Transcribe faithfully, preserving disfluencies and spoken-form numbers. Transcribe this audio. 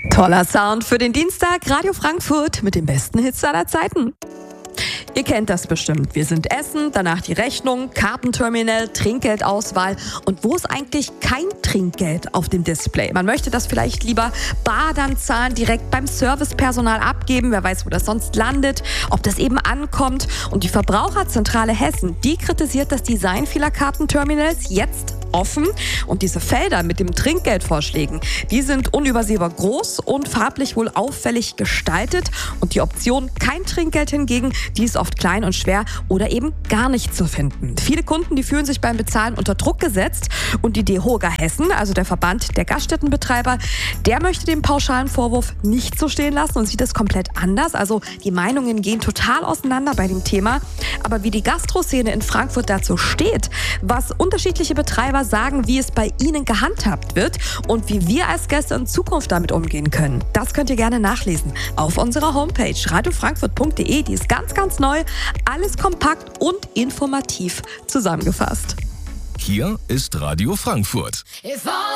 Toller Sound für den Dienstag, Radio Frankfurt mit den besten Hits aller Zeiten. Ihr kennt das bestimmt. Wir sind essen, danach die Rechnung, Kartenterminal, Trinkgeldauswahl. Und wo ist eigentlich kein Trinkgeld auf dem Display? Man möchte das vielleicht lieber bar dann zahlen, direkt beim Servicepersonal abgeben. Wer weiß, wo das sonst landet, ob das eben ankommt. Und die Verbraucherzentrale Hessen, die kritisiert das Design vieler Kartenterminals jetzt offen. Und diese Felder mit dem Trinkgeldvorschlägen, die sind unübersehbar groß und farblich wohl auffällig gestaltet. Und die Option kein Trinkgeld hingegen, die ist oft klein und schwer oder eben gar nicht zu finden. Viele Kunden, die fühlen sich beim Bezahlen unter Druck gesetzt. Und die DEHOGA Hessen, also der Verband der Gaststättenbetreiber, der möchte den pauschalen Vorwurf nicht so stehen lassen und sieht es komplett anders. Also die Meinungen gehen total auseinander bei dem Thema. Aber wie die Gastroszene in Frankfurt dazu steht, was unterschiedliche Betreiber sagen, wie es bei ihnen gehandhabt wird und wie wir als Gäste in Zukunft damit umgehen können, das könnt ihr gerne nachlesen auf unserer Homepage radio frankfurt punkt de. Die ist ganz, ganz neu. Alles kompakt und informativ zusammengefasst. Hier ist Radio Frankfurt.